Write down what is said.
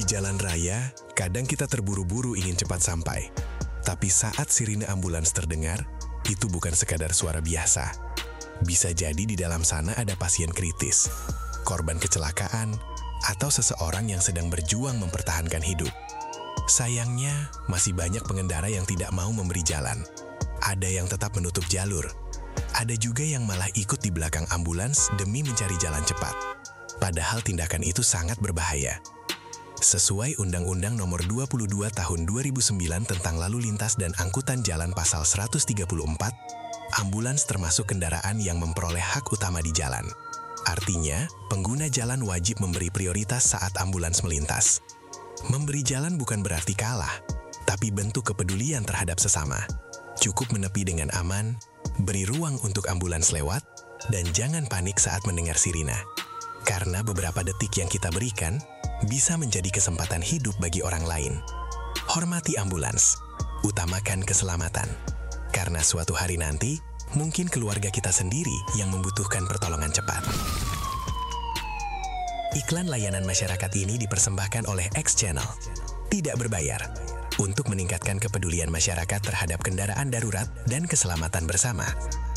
Di jalan raya, kadang kita terburu-buru ingin cepat sampai. Tapi saat sirine ambulans terdengar, itu bukan sekadar suara biasa. Bisa jadi di dalam sana ada pasien kritis, korban kecelakaan, atau seseorang yang sedang berjuang mempertahankan hidup. Sayangnya, masih banyak pengendara yang tidak mau memberi jalan. Ada yang tetap menutup jalur. Ada juga yang malah ikut di belakang ambulans demi mencari jalan cepat. Padahal tindakan itu sangat berbahaya. Sesuai Undang-Undang Nomor 22 Tahun 2009 tentang Lalu Lintas dan Angkutan Jalan Pasal 134, ambulans termasuk kendaraan yang memperoleh hak utama di jalan. Artinya, pengguna jalan wajib memberi prioritas saat ambulans melintas. Memberi jalan bukan berarti kalah, tapi bentuk kepedulian terhadap sesama. Cukup menepi dengan aman, beri ruang untuk ambulans lewat, dan jangan panik saat mendengar sirina. Karena beberapa detik yang kita berikan bisa menjadi kesempatan hidup bagi orang lain. Hormati ambulans, utamakan keselamatan. Karena suatu hari nanti, mungkin keluarga kita sendiri yang membutuhkan pertolongan cepat. Iklan layanan masyarakat ini dipersembahkan oleh X Channel. Tidak berbayar. Untuk meningkatkan kepedulian masyarakat terhadap kendaraan darurat dan keselamatan bersama.